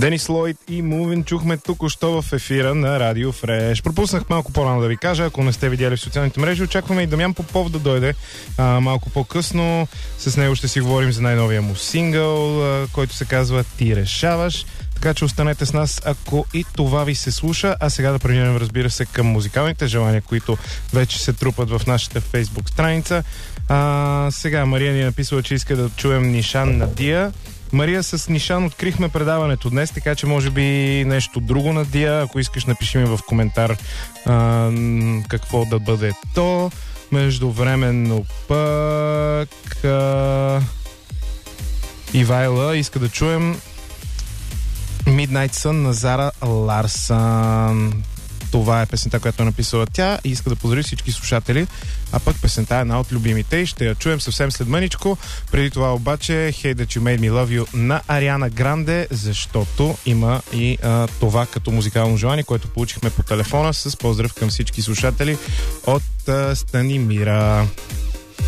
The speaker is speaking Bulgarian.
Денис Лойд и Мувин чухме току-що в ефира на Радио Фреш. Пропуснах малко по-рано да ви кажа, ако не сте видяли в социалните мрежи, очакваме и Дамян Попов да дойде малко по-късно. С него ще си говорим за най-новия му сингъл, който се казва "Ти решаваш". Така че останете с нас, ако и това ви се слуша. А сега да преминем, разбира се, към музикалните желания, които вече се трупат в нашата Фейсбук страница. Сега Мария ни е написала, че иска да чуем Нишан на Дия. Мария, с Нишан открихме предаването днес, така че може би нещо друго на Дия. Ако искаш, напиши ми в коментар какво да бъде то. Междувременно пък Ивайла иска да чуем Midnight Sun на Зара Ларсън. Това е песента, която е написала тя и иска да поздрави всички слушатели. А пък песента е една от любимите и ще я чуем съвсем след мъничко. Преди това обаче Hey That You Made Me Love You на Ариана Гранде, защото има и това като музикално желание, което получихме по телефона с поздрав към всички слушатели от Станимира.